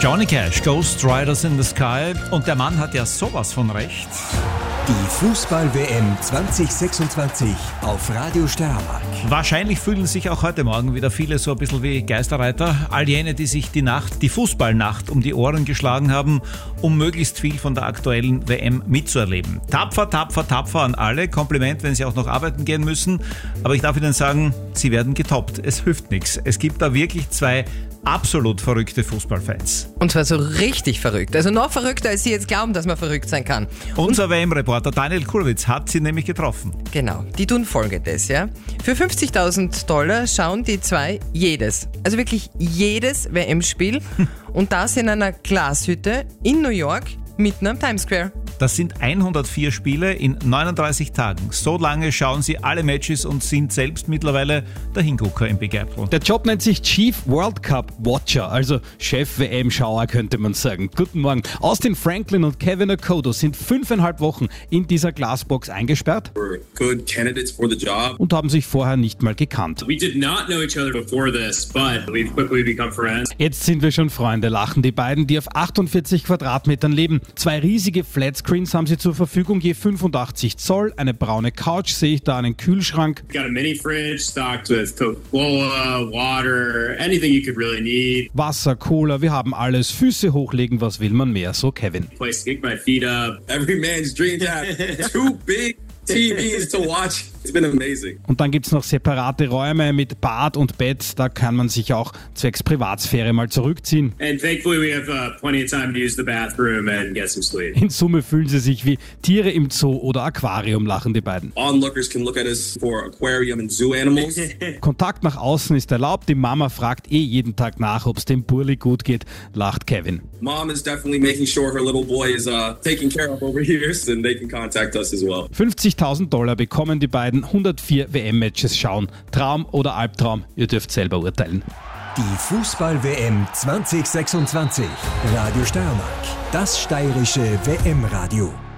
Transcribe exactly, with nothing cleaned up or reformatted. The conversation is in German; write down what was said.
Johnny Cash, Ghost Riders in the Sky. Und der Mann hat ja sowas von recht. Die Fußball-W M zwanzig sechsundzwanzig auf Radio Steiermark. Wahrscheinlich fühlen sich auch heute Morgen wieder viele so ein bisschen wie Geisterreiter. All jene, die sich die Nacht, die Fußballnacht um die Ohren geschlagen haben, um möglichst viel von der aktuellen W M mitzuerleben. Tapfer, tapfer, tapfer an alle. Kompliment, wenn sie auch noch arbeiten gehen müssen. Aber ich darf Ihnen sagen, sie werden getoppt. Es hilft nichts. Es gibt da wirklich zwei absolut verrückte Fußballfans. Und zwar so richtig verrückt. Also noch verrückter, als Sie jetzt glauben, dass man verrückt sein kann. Unser W M-Reporter Daniel Kurwitz hat sie nämlich getroffen. Genau, die tun Folgendes, ja. Für fünfzigtausend Dollar schauen die zwei jedes, also wirklich jedes W M-Spiel und das in einer Glashütte in New York, mitten am Times Square. Das sind hundertvier Spiele in neununddreißig Tagen. So lange schauen sie alle Matches und sind selbst mittlerweile der Hingucker im Big Apple. Der Job nennt sich Chief World Cup Watcher, also Chef-W M-Schauer könnte man sagen. Guten Morgen. Austin Franklin und Kevin Okoto sind fünfeinhalb Wochen in dieser Glasbox eingesperrt good candidates for the job. und haben sich vorher nicht mal gekannt. We did not know each other before this, but we've quickly become friends. Jetzt sind wir schon Freunde, lachen die beiden, die auf achtundvierzig Quadratmetern leben. Zwei riesige Flatscreens haben sie zur Verfügung, je fünfundachtzig Zoll, eine braune Couch, sehe ich da, einen Kühlschrank. Got a mini fridge stocked with Coca-Cola, water, anything you could really need. Wasser, Cola, wir haben alles. Füße hochlegen, was will man mehr, so Kevin. Place to kick my feet up. Every man's dream to have two big T Vs to watch. It's been amazing. Und dann gibt's noch separate Räume mit Bad und Bett, da kann man sich auch zwecks Privatsphäre mal zurückziehen. And thankfully we have uh, plenty of time to use the bathroom and get some sleep. In Summe fühlen sie sich wie Tiere im Zoo oder Aquarium, lachen die beiden. Onlookers can look at us for aquarium and zoo animals. Kontakt nach außen ist erlaubt, die Mama fragt eh jeden Tag nach, ob's dem Burli gut geht, lacht Kevin. Mom is definitely making sure her little boy is uh, taken care of over here, so they can contact us as well. fünfzigtausend Dollar bekommen die beiden, hundertvier W M-Matches schauen. Traum oder Albtraum, ihr dürft selber urteilen. Die Fußball-W M zwanzig sechsundzwanzig. Radio Steiermark. Das steirische W M-Radio.